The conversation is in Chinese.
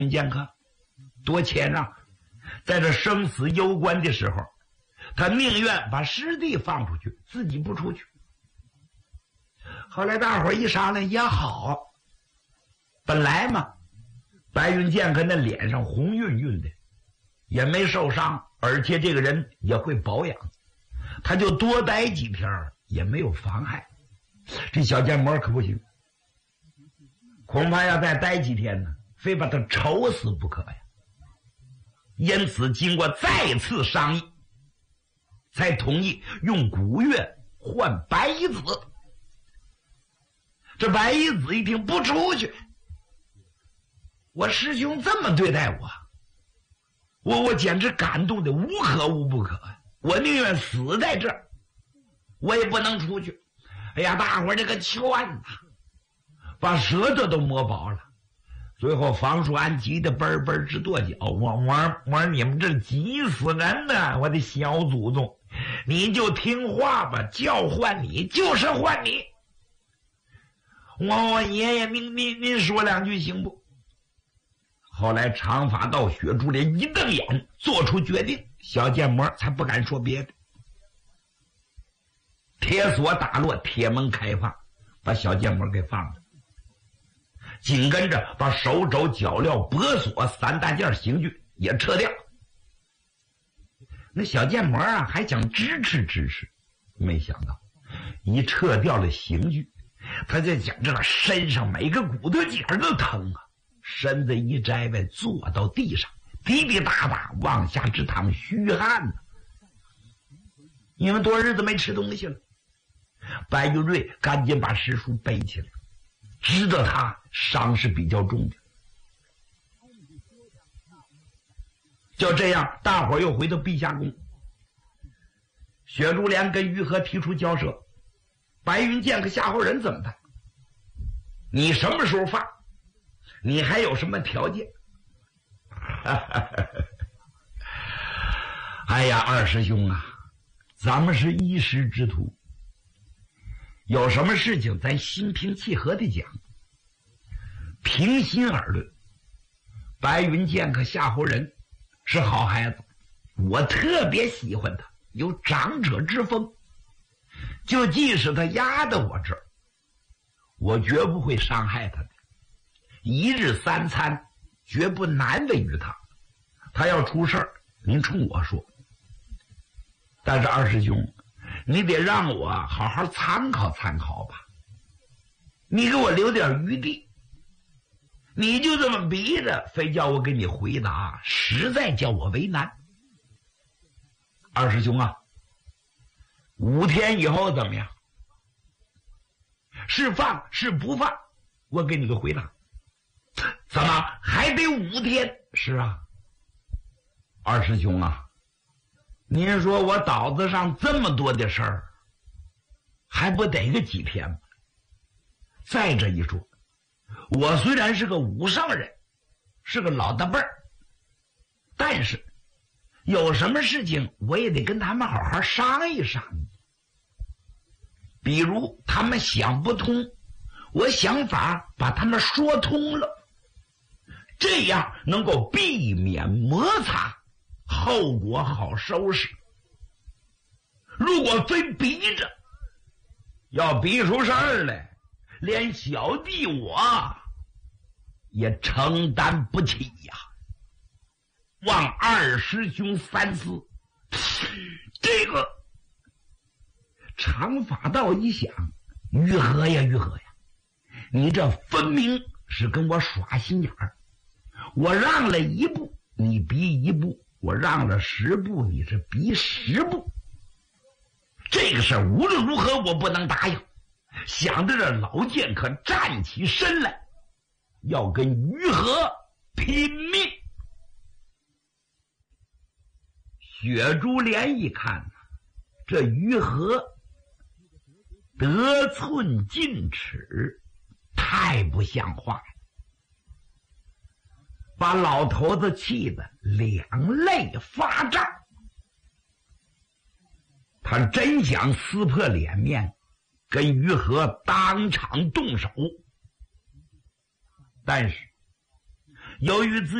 剑客多谦让，在这生死攸关的时候，他宁愿把师弟放出去，自己不出去。后来大伙儿一商量也好，本来嘛，白云剑客那脸上红晕晕的，也没受伤，而且这个人也会保养，他就多待几天也没有妨害。这小剑魔可不行，恐怕要再待几天呢，非把他愁死不可呀。因此经过再次商议，才同意用古月换白衣子。这白衣子一听不出去，我师兄这么对待我简直感动的无可无不可，我宁愿死在这儿，我也不能出去。哎呀，大伙儿这个劝呐，把舌头都磨薄了。最后房叔安急得嘣嘣直跺脚，我你们这急死人呢！我的小祖宗，你就听话吧，叫唤你就是唤你。我爷爷您说两句行不？后来长发道雪珠莲一瞪眼，做出决定，小剑魔才不敢说别的。铁锁打落，铁门开放，把小剑魔给放了。紧跟着把手肘脚镣脖锁三大件刑具也撤掉。那小剑魔啊还想支持，没想到一撤掉了刑具，他就讲这身上每个骨头节都疼啊，身子一摘呗，坐到地上滴滴答答往下直淌虚汗呢。因为多日子没吃东西了，白玉瑞赶紧把师叔背起来，知道他伤是比较重的。就这样，大伙儿又回到陛下宫。雪珠莲跟于和提出交涉，白云剑客夏侯人怎么办？你什么时候放？你还有什么条件？哎呀，二师兄啊，咱们是一时之徒，有什么事情咱心平气和的讲。平心而论，白云剑客夏侯人是好孩子，我特别喜欢他，有长者之风。就即使他压到我这儿，我绝不会伤害他的。一日三餐绝不难为于他，他要出事儿您冲我说。但是二师兄，你得让我好好参考参考吧，你给我留点余地。你就这么逼着非叫我给你回答，实在叫我为难。二师兄啊，5天以后怎么样？是放是不放？我给你个回答。怎么还得5天？是啊，二师兄啊，您说我脑子上这么多的事儿，还不得个几天吗？再这一说，我虽然是个武上人，是个老大辈儿，但是有什么事情我也得跟他们好好商议商议。比如他们想不通，我想法把他们说通了，这样能够避免摩擦，后果好收拾。如果非逼着要逼出事儿来，连小弟我也承担不起呀。望二师兄三思。这个长发道一想，于和呀，你这分明是跟我耍心眼儿。我让了一步，你逼一步；我让了10步，你这逼10步。这个事儿无论如何我不能答应。想着这老剑客站起身来，要跟于和拼命。雪珠莲一看，这于和得寸进尺，太不像话了，把老头子气得两泪发胀。他真想撕破脸面，跟于和当场动手。但是由于自